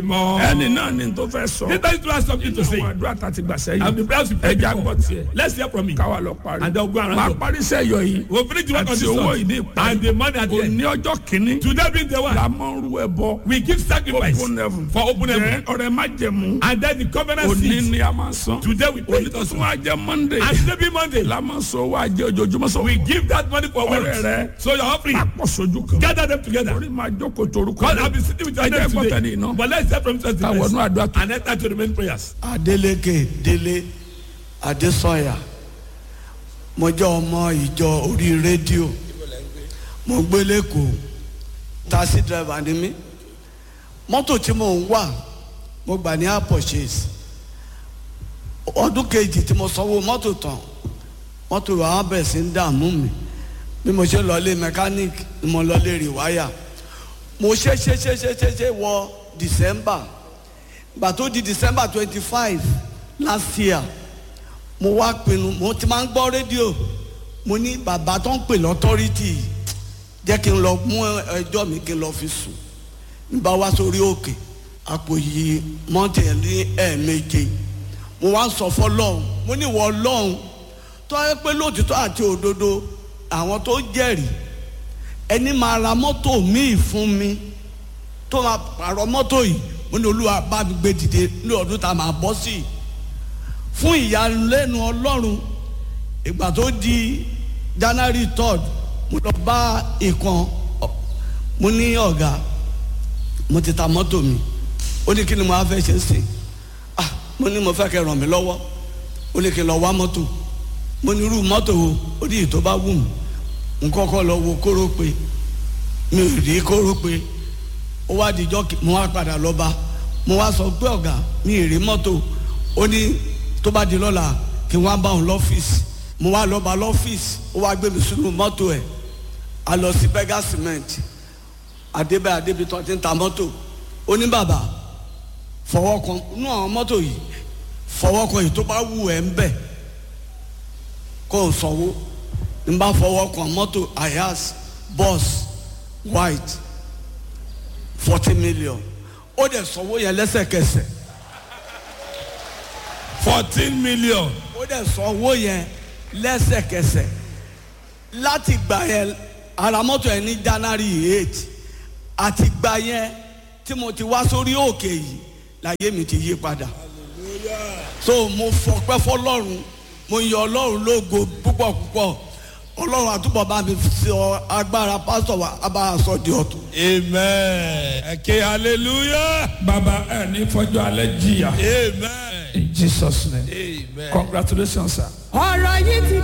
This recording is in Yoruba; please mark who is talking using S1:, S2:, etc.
S1: ẹni náà ni tó fẹ́ sọ.
S2: Later you have something to say.
S1: àwọn àdúrà tá a ti gbà
S2: And
S1: sẹ́yìn.
S2: the prayers you pray
S1: ẹja
S2: before.
S1: gbọ́ tiẹ̀.
S2: Let's hear from you.
S1: káwa lọ parí.
S2: And they'll go around.
S1: máa parí sẹ́yọ yìí.
S2: We'll finish the work on
S1: àti
S2: this
S1: owó
S2: one.
S1: ìdí ìparí.
S2: And the money at the end.
S1: òní ọjọ́ kìíní.
S2: Today being the one.
S1: la máa ń ru ẹbọ.
S2: We give sacrifice
S1: open heaven.
S2: for open heaven.
S1: ọ̀rẹ́ má jẹ̀mú.
S2: And then the covenant
S1: òní
S2: seed.
S1: ni a máa san.
S2: Today we pay
S1: òní
S2: it
S1: tó
S2: also.
S1: tún wá jẹ monday.
S2: And today be Monday.
S1: la máa sọ owó ajé ojoojúmọ́ sọ.
S2: We give that money for
S1: ọ̀rẹ́ rẹ.
S2: wealth. So you're offering.
S1: papọ̀ sojú kan.
S2: Gather them together.
S1: orí máa jókòó torúkọ.
S2: God have been sitting with your
S1: ẹjẹ
S2: name
S1: gbọ́tẹ̀
S2: today.
S1: ní iná.
S2: But let's hear from you
S1: káwọn ọdún àdúrà tó.
S2: and enter to the main prayers.
S3: Adeleke Dele Adesanya mo jẹ́ ọmọ ìjọ orí rédíò mo gbé lẹ́kọ̀ọ́ taxi driver ni mí mọ́tò tí mo ń wà mo gbà ní purchase ọdún kejì tí mo sanwó mọ́tò tán mọ́tò wa bẹ̀rẹ̀ sí ń dààmú mi bí mo ṣe lọlé mechanic ni mo lọlé rìwáyà mo ṣe wọ December gbà tó di December 25 last year mo wá pinnu mo ti máa ń gbọ́ rédíò mo ní bàbá tó ń pè lọ́tọ́rìtì jẹ́ kí n lọ mú ẹjọ́ mi kí n lọ fi sùn nígbà wá sórí òkè àpò yìí mọ́tì ní ẹ̀ẹ̀méje mo wá ń sọ fọlọ́run mo ní ìwọ Ọlọ́run tó yẹ pé lóòtítọ́ àti òdodo àwọn tó jẹ́rìí ẹni máa ra mọ́tò míì fún mi tó máa pààrọ̀ mọ́tò yìí mo ní Olúwa bá mi gbé dìde ní ọdún tá a máa bọ́ sí i fún ìyàlẹ́nu Ọlọ́run ìgbà tó di January 3rd mo lọ bá ìkan mo ní ọ̀gá mo ti ta mọ́tò mi ó ní kí ni mo á fẹ́ ṣe sí mo ní mo fẹ́ kẹ́ ràn mí lọ́wọ́ ó ní kí n lọ wá mọ́tò mo ní irú mọ́tò wo ó ní ìtò bá wù mí n kọ́kọ́ lọ wo kórópè mi ò rí kórópè ó wá dijọ́ mo wá padà lọ bá mo wá sọ pé ọ̀gá mi ì rí mọ́tò ó ní tó bá di lọ́la kí n wá bá òun lọ́fíìsì mo wá lọ bá lọ́fíìsì ó wá gbé mi sínú mọ́tò ẹ̀ a lọ sí Bega Cement adébí tó ti ń ta mọ́tò ó ní bàbá fọwọ́ kan nú àwọn mọ́tò yìí fọwọ́ kan yìí tó bá wù ẹ́ ń bẹ̀ kó o sanwó n bá fọwọ́ kan mọ́tò Ayaz bus white 40 million ó dẹ̀ sanwó yẹn lẹ́sẹ̀kẹsẹ̀
S2: 14 million.
S3: ó dẹ̀ sanwó yẹn lẹ́sẹ̀kẹsẹ̀ láti gbà yẹn ara mọ́tò yẹn ní January 8 àti gbà yẹn tí mo ti wá sórí òkè yìí láyé mi ti yí padà so mo fọpẹ́ fọ́lọ́run mo yìn Ọlọ́run lógo púpọ̀ púpọ̀ Ọlọ́run àtúbọ̀ bá mi sọ agbára pásítọ̀ wa abá sọ di ọ̀tun.
S2: Amen. Okay, hallelujah.
S1: bàbá ẹ ní fọjọ́ alẹ́ jìyà.
S2: Amen.
S1: in Jesus name.
S2: Amen.
S1: Congratulations sir.
S4: ọ̀rọ̀ yìí ti